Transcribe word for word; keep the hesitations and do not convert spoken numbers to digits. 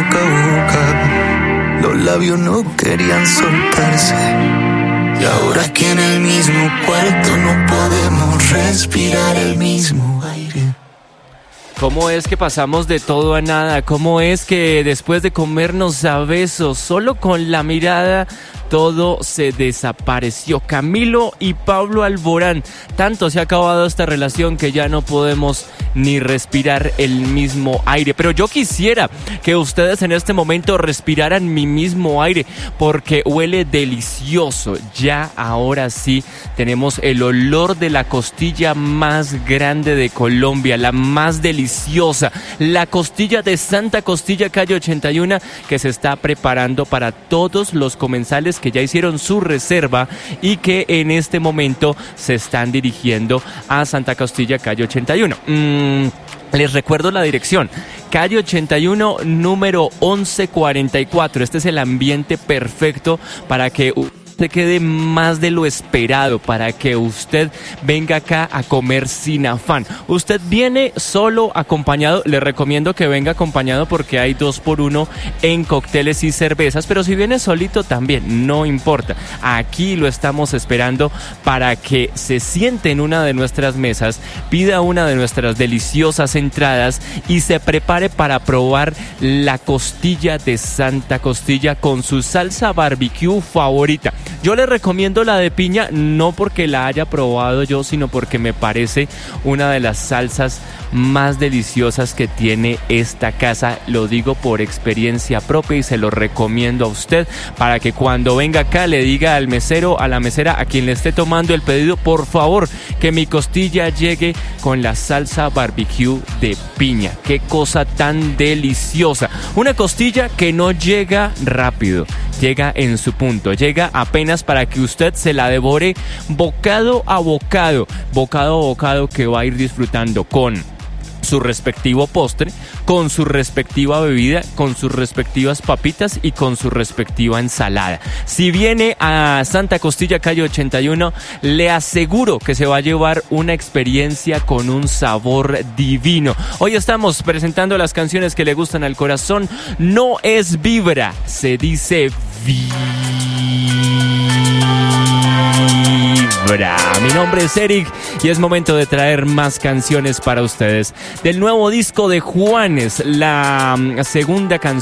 boca a boca. Los labios no querían soltarse. Y ahora que en el mismo cuarto no podemos respirar el mismo aire. ¿Cómo es que pasamos de todo a nada? ¿Cómo es que después de comernos a besos, solo con la mirada, todo se desapareció? Camilo y Pablo Alborán. Tanto se ha acabado esta relación que ya no podemos ni respirar el mismo aire. Pero yo quisiera que ustedes en este momento respiraran mi mismo aire, porque huele delicioso. Ya ahora sí tenemos el olor de la costilla más grande de Colombia, la más deliciosa, la costilla de Santa Costilla Calle ochenta y uno, que se está preparando para todos los comensales que ya hicieron su reserva y que en este momento se están dirigiendo a Santa Costilla Calle ochenta y uno. Mm, les recuerdo la dirección: calle ochenta y uno, número once cuarenta y cuatro. Este es el ambiente perfecto para que usted quede más de lo esperado, para que usted venga acá a comer sin afán. Usted viene solo, acompañado, le recomiendo que venga acompañado porque hay dos por uno en cócteles y cervezas, pero si viene solito también, no importa. Aquí lo estamos esperando para que se siente en una de nuestras mesas, pida una de nuestras deliciosas entradas y se prepare para probar la costilla de Santa Costilla con su salsa barbecue favorita. Yo le recomiendo la de piña, no porque la haya probado yo, sino porque me parece una de las salsas más deliciosas que tiene esta casa. Lo digo por experiencia propia y se lo recomiendo a usted para que cuando venga acá le diga al mesero, a la mesera, a quien le esté tomando el pedido, por favor, que mi costilla llegue con la salsa barbecue de piña. Qué cosa tan deliciosa. Una costilla que no llega rápido, llega en su punto, llega apenas para que usted se la devore bocado a bocado, bocado a bocado, que va a ir disfrutando con su respectivo postre, con su respectiva bebida, con sus respectivas papitas y con su respectiva ensalada. Si viene a Santa Costilla Calle ochenta y uno, le aseguro que se va a llevar una experiencia con un sabor divino. Hoy estamos presentando las canciones que le gustan al corazón. No es vibra, se dice vibra. Mi nombre es Eric y es momento de traer más canciones para ustedes. Del nuevo disco de Juanes, la segunda canción